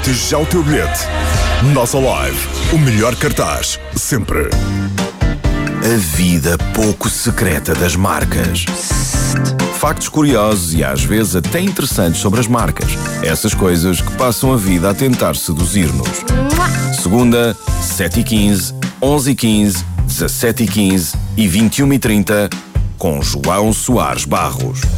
Garante já o teu bilhete. Nossa Live, o melhor cartaz, sempre. A vida pouco secreta das marcas. Factos curiosos e às vezes até interessantes sobre as marcas. Essas coisas que passam a vida a tentar seduzir-nos. Segunda, 7h15, 11h15, 17h15 e 21h30, com João Soares Barros.